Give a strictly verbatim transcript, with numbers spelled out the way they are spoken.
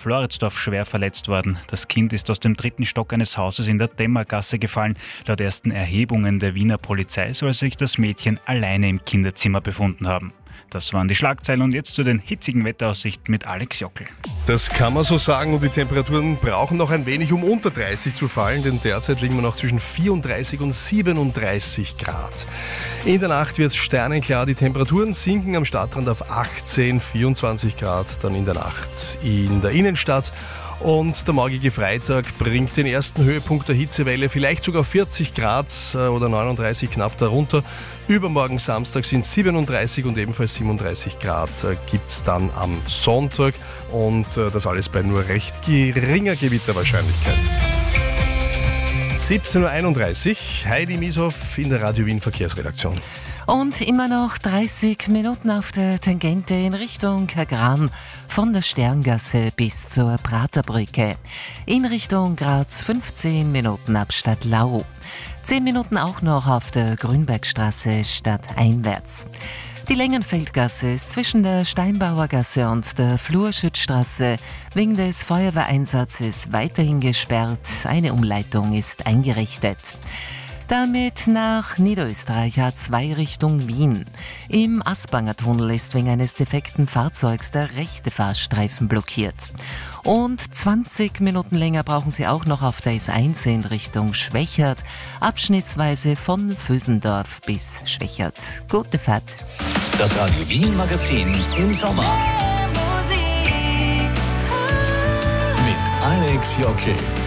Floridsdorf schwer verletzt worden. Das Kind ist aus dem dritten Stock eines Hauses in der Dämmergasse gefallen. Laut ersten Erhebungen der Wiener Polizei soll sich das Mädchen alleine im Kinderzimmer befunden haben. Das waren die Schlagzeilen und jetzt zu den hitzigen Wetteraussichten mit Alex Jockel. Das kann man so sagen und die Temperaturen brauchen noch ein wenig, um unter dreißig zu fallen, denn derzeit liegen wir noch zwischen vierunddreißig und siebenunddreißig Grad. In der Nacht wird es sternenklar, die Temperaturen sinken am Stadtrand auf achtzehn, vierundzwanzig Grad, dann in der Nacht in der Innenstadt. Und der morgige Freitag bringt den ersten Höhepunkt der Hitzewelle, vielleicht sogar vierzig Grad oder neununddreißig knapp darunter. Übermorgen Samstag sind es siebenunddreißig und ebenfalls siebenunddreißig Grad gibt es dann am Sonntag. Und das alles bei nur recht geringer Gewitterwahrscheinlichkeit. siebzehn Uhr einunddreißig, Heidi Mieshoff in der Radio Wien Verkehrsredaktion. Und immer noch dreißig Minuten auf der Tangente in Richtung Kagran von der Sterngasse bis zur Praterbrücke. In Richtung Graz fünfzehn Minuten ab Stadtlau. zehn Minuten auch noch auf der Grünbergstraße stadteinwärts. Die Längenfeldgasse ist zwischen der Steinbauergasse und der Flurschützstraße wegen des Feuerwehreinsatzes weiterhin gesperrt. Eine Umleitung ist eingerichtet. Damit nach Niederösterreich A zwei Richtung Wien. Im Aßbanger Tunnel ist wegen eines defekten Fahrzeugs der rechte Fahrstreifen blockiert. Und zwanzig Minuten länger brauchen Sie auch noch auf der S eins in Richtung Schwächert, abschnittsweise von Vösendorf bis Schwächert. Gute Fahrt. Das Radio Wien Magazin im Sommer. Mit Alex Jockel.